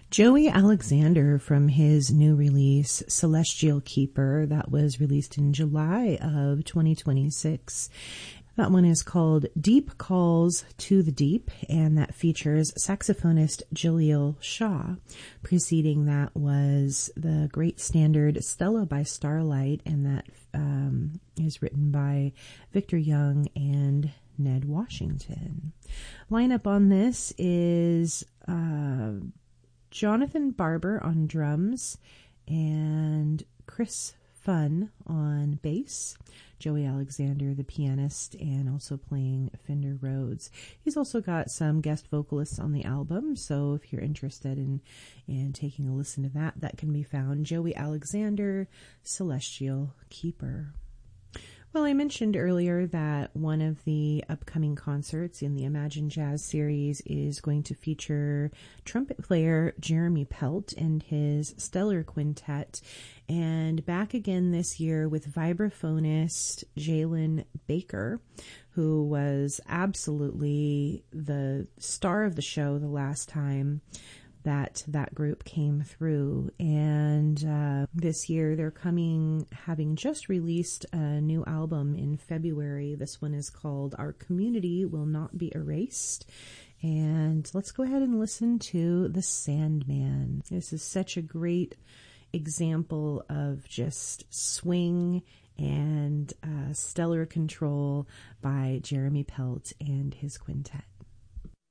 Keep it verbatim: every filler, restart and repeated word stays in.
Joey Alexander from his new release, Celestial Keeper, that was released in July of twenty twenty-six. That one is called Deep Calls to the Deep, and that features saxophonist Jaleel Shaw. Preceding that was the great standard Stella by Starlight, and that um, is written by Victor Young and Ned Washington. Lineup on this is uh, Jonathan Barber on drums and Chris Fun on bass, Joey Alexander the pianist, and also playing Fender Rhodes. He's also got some guest vocalists on the album, so if you're interested in, in taking a listen to that, that can be found. Joey Alexander, Celestial Keeper. Well, I mentioned earlier that one of the upcoming concerts in the Imagine Jazz series is going to feature trumpet player Jeremy Pelt and his stellar quintet, and back again this year with vibraphonist Jalen Baker, who was absolutely the star of the show the last time that that group came through. And uh, this year they're coming, having just released a new album in February. This one is called Our Community Will Not Be Erased. And let's go ahead and listen to The Sandman. This is such a great example of just swing and uh, stellar control by Jeremy Pelt and his quintet.